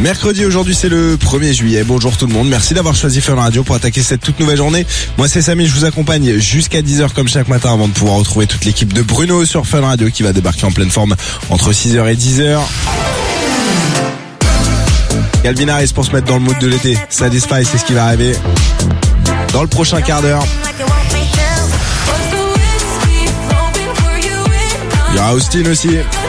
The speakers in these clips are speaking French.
Mercredi, aujourd'hui c'est le 1er juillet. Bonjour tout le monde, merci d'avoir choisi Fun Radio pour attaquer cette toute nouvelle journée. Moi c'est Samy, je vous accompagne jusqu'à 10h comme chaque matin avant de pouvoir retrouver toute l'équipe de Bruno sur Fun Radio qui va débarquer en pleine forme entre 6h et 10h. Calvin Harris pour se mettre dans le mood de l'été. Satisfy, c'est ce qui va arriver dans le prochain quart d'heure. Il y aura Austin aussi.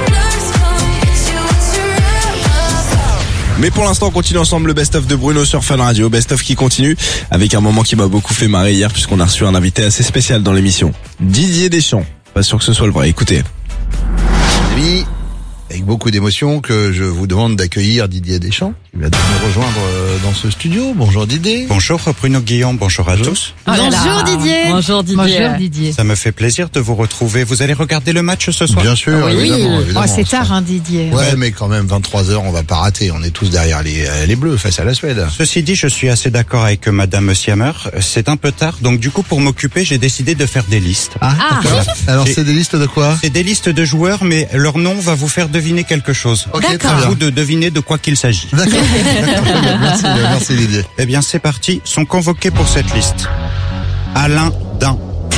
Mais pour l'instant, on continue ensemble le best-of de Bruno sur Fun Radio. Best-of qui continue avec un moment qui m'a beaucoup fait marrer hier puisqu'on a reçu un invité assez spécial dans l'émission. Didier Deschamps. Pas sûr que ce soit le vrai. Écoutez. Amis, avec beaucoup d'émotion que je vous demande d'accueillir Didier Deschamps, qui va nous rejoindre dans ce studio. Bonjour Didier. Bonjour Bruno Guillon, bonjour à tous. Oh bonjour Didier. Bonjour Didier. Bonjour Didier. Ça me fait plaisir de vous retrouver. Vous allez regarder le match ce soir? Bien sûr, oui. évidemment. Oh, c'est tard Didier. Ouais, mais quand même 23h, on va pas rater. On est tous derrière les Bleus face à la Suède. Ceci dit, je suis assez d'accord avec Madame Siamer. C'est un peu tard, donc du coup pour m'occuper, j'ai décidé de faire des listes. D'accord. Alors c'est des listes de quoi? C'est des listes de joueurs, mais leur nom va vous faire deviner quelque chose. Ok, très À bien. vous de deviner de quoi qu'il s'agit. D'accord. Merci Didier. Eh bien, c'est parti. Sont convoqués pour cette liste: Alain Dain,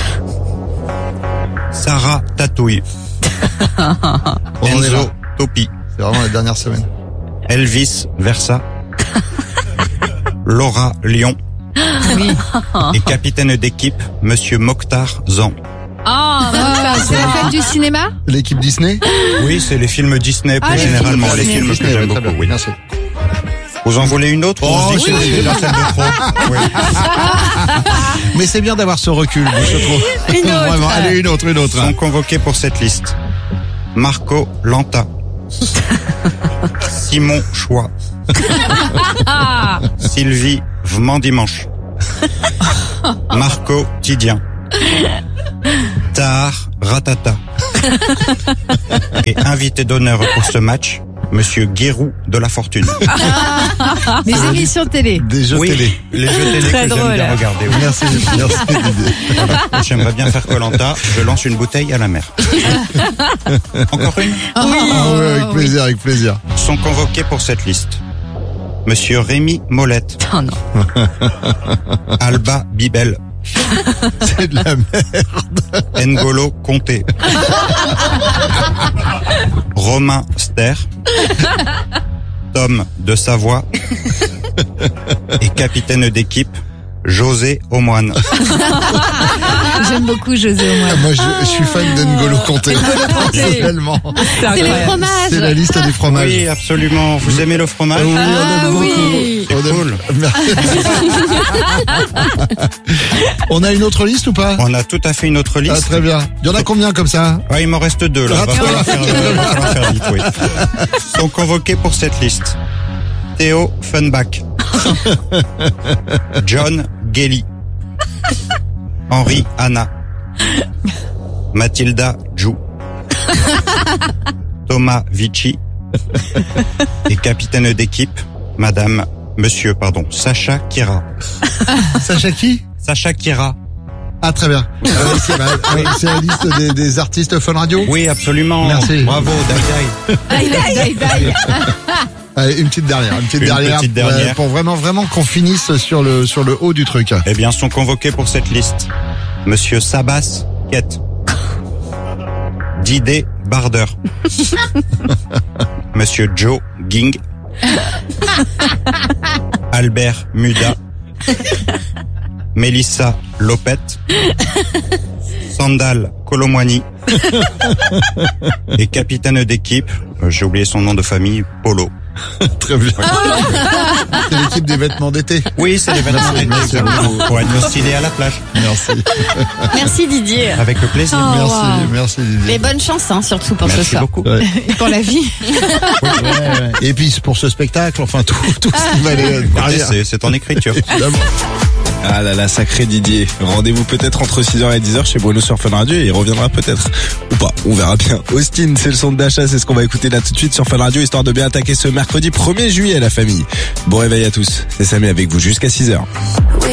Sarah Tatouille, On en est là. Enzo Topi, C'est vraiment la dernière semaine. Elvis Versa, Laura Lyon et capitaine d'équipe, Monsieur Mokhtar Zan. C'est la fête du cinéma? L'équipe Disney? Oui, c'est les films Disney, plus les généralement films les Disney. films que Disney, j'aime ouais, très beaucoup. bien. Oui. Merci. Vous en voulez une autre? Oh, On se dit que oui. c'est la salle de trop. Oui. Mais c'est bien d'avoir ce recul, je trouve. Une autre. Vraiment. Allez, une autre. Sont convoqués pour cette liste: Marco Lanta, Simon Choix, Sylvie Vmandimanche, Marco Tidien, Tahar Ratata et invité d'honneur pour ce match, Monsieur Guérou de la Fortune. Des émissions de télé. Des jeux télé. Les jeux télé Très que j'aime drôle. bien regarder. Oui. Merci Didier. Voilà. J'aimerais bien faire Koh-Lanta, je lance une bouteille à la mer. Encore une? Ah oui, avec plaisir. Sont convoqués pour cette liste: Monsieur Rémi Molette, Oh non. Alba Bibel, C'est de la merde. N'Golo Conté, Romain Ster, Tom de Savoie et capitaine d'équipe, José Aumoine. J'aime beaucoup José Aumoine. Moi, je suis fan d'N'Golo Kanté. Personnellement. C'est les fromages. C'est la liste des fromages. Oui, absolument. Vous aimez le fromage? Oui, on aime beaucoup. oui. C'est cool. On a une autre liste ou pas? On a tout à fait une autre Ah, liste. très bien. Il y en a combien comme ça? Ah, il m'en reste deux là. Ah, Va falloir faire vite, oui. Sont convoqués pour cette liste: Théo Funback, John Gelly, Henri Anna, Mathilda Jou, Thomas Vici et capitaine d'équipe, Sacha Kira. Sacha qui? Sacha Kira. Ah, très bien. C'est la liste des artistes Fun Radio? Oui, absolument. Merci. Bravo, Dai. Allez, une petite dernière. Une petite dernière. Pour vraiment qu'on finisse sur le haut du truc. Eh bien, sont convoqués pour cette liste: Monsieur Sabas Kett, Didé Barder, Monsieur Joe Ging, Albert Muda, Mélissa Lopet, Sandal Colomwani et capitaine d'équipe, j'ai oublié son nom de famille, Polo. Très bien. C'est l'équipe des vêtements d'été. Oui, c'est les vêtements d'été. Merci beaucoup. Pour être stylé à la plage. Merci. Merci Didier. Avec le plaisir. Oh. Merci Didier. Mais bonne chance surtout pour ce Merci soir. beaucoup. Ouais. Et pour la vie. Ouais. Et puis pour ce spectacle, enfin tout ce qui va aller derrière. C'est en écriture. Évidemment. Ah là là, sacré Didier. Rendez-vous peut-être entre 6h et 10h chez Bruno sur Fun Radio et il reviendra peut-être. Ou pas, on verra bien. Austin, c'est le son de Dasha, c'est ce qu'on va écouter là tout de suite sur Fun Radio, histoire de bien attaquer ce mercredi 1er juillet la famille. Bon réveil à tous, c'est Samy avec vous jusqu'à 6h.